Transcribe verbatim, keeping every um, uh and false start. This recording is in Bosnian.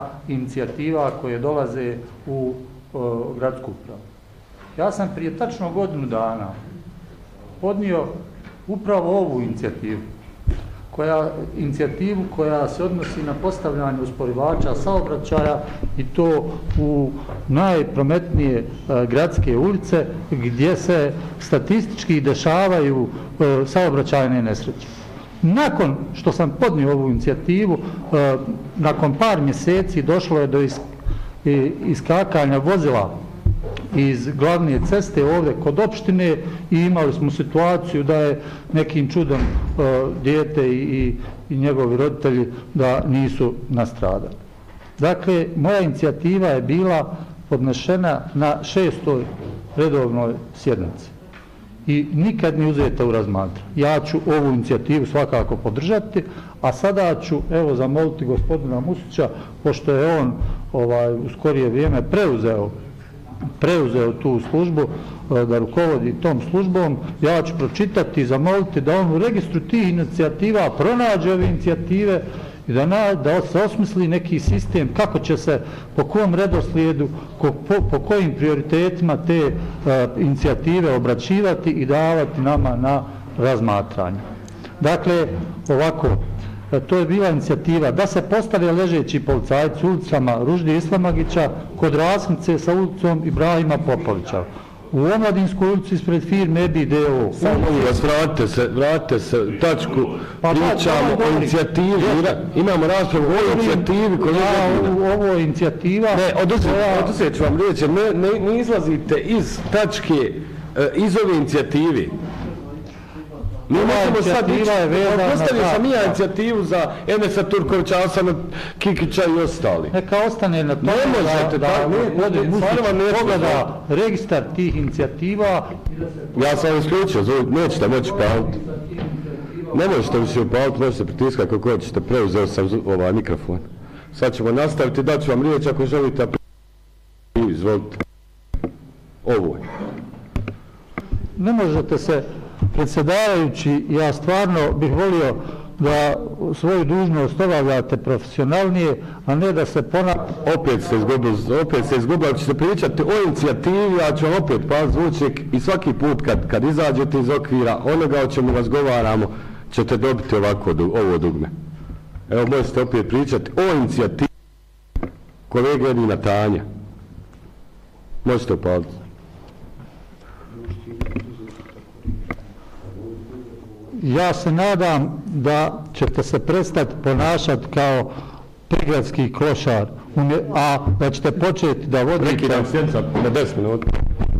inicijativa koje dolaze u o, gradsku upravu. Ja sam prije tačno godinu dana podnio upravo ovu inicijativu, koja, inicijativu koja se odnosi na postavljanje usporivača saobraćaja i to u najprometnije e, gradske ulice gdje se statistički dešavaju e, saobraćajne nesreće. Nakon što sam podnio ovu inicijativu, e, nakon par mjeseci došlo je do is, i, iskakanja vozila iz glavne ceste ovdje kod opštine i imali smo situaciju da je nekim čudom e, dijete i, i njegovi roditelji da nisu nastradali. Dakle, moja inicijativa je bila podnešena na šestoj redovnoj sjednici i nikad ne uzeta u razmatranje. Ja ću ovu inicijativu svakako podržati, a sada ću evo zamoliti gospodina Musića, pošto je on ovaj, u skorije vrijeme preuzeo preuzeo tu službu, da rukovodi tom službom, ja ću pročitati i zamoliti da on u registru tih inicijativa pronađe ove inicijative i da, na, da se osmisli neki sistem kako će se, po kom redoslijedu, ko, po, po kojim prioritetima te uh, inicijative obraćivati i davati nama na razmatranje. Dakle, ovako, to je bila inicijativa da se postave ležeći policajci ulicama Ruždije Islamagića kod rasknice sa ulicom Ibrahima Popovića. U Omladinskoj ulici ispred firme E B I D O O. Samo molim vas, vratite se, vratite se, tačku, pa, pričamo pa, o inicijativi, imamo raspravu o inicijativi. Ja, ovo je inicijativa... Ne, oduzet ću vam riječ, ne, ne, ne izlazite iz tačke, iz ove inicijative. Mi možemo sad ići, postavio sam ja inicijativu za Enesa Turkovića, Asana Kikića i ostali. Neka ostane na tome da, da vode Musić pogleda registar tih inicijativa. Ja sam isključio, nećete moći paliti. Ne možete više upaliti, možete pritiskati kako hoćete, preuzeo sam ovaj mikrofon. Sad ćemo nastaviti, daću vam riječ ako želite. Izvolite. Ovo je. Ne možete se... Predsjedavajući, ja stvarno bih volio da svoju dužnost obavljate profesionalnije, a ne da se ponavljate. Opet ste izgubili, opet ste izgubili, ćete pričati o inicijativi, ja ću vam opet past zvučnik i svaki put kad, kad izađete iz okvira onoga o čemu razgovaramo, ćete dobiti ovako, ovo dugme. Evo, možete opet pričati o inicijativi kolege Edina Tanja. Možete upaliti. Ja se nadam da ćete se prestati ponašati kao prigradski klošar, a da ćete početi da vodite... Prekidam sjednica na deset minuta.